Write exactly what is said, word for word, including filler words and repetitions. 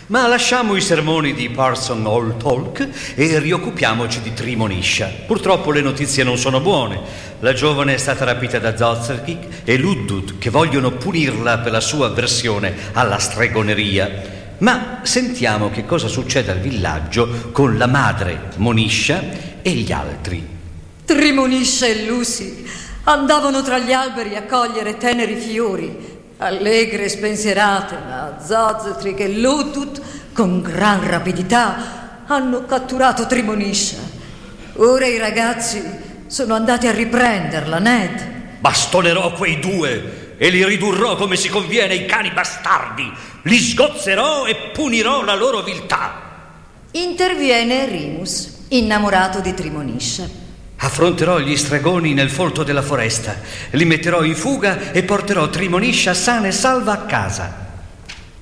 Ma lasciamo i sermoni di Parson All Talk e rioccupiamoci di Trimoniscia. Purtroppo le notizie non sono buone. La giovane è stata rapita da Zozerkik e Luddud, che vogliono punirla per la sua avversione alla stregoneria. Ma sentiamo che cosa succede al villaggio con la madre Moniscia e gli altri. Trimoniscia e Lucy andavano tra gli alberi a cogliere teneri fiori, allegre e spensierate, ma Zozerkik e Luddud con gran rapidità hanno catturato Trimoniscia. Ora i ragazzi sono andati a riprenderla, Ned. Bastonerò quei due e li ridurrò come si conviene ai cani bastardi. Li sgozzerò e punirò la loro viltà. Interviene Remus, innamorato di Trimoniscia. Affronterò gli stregoni nel folto della foresta, li metterò in fuga e porterò Trimoniscia sana e salva a casa.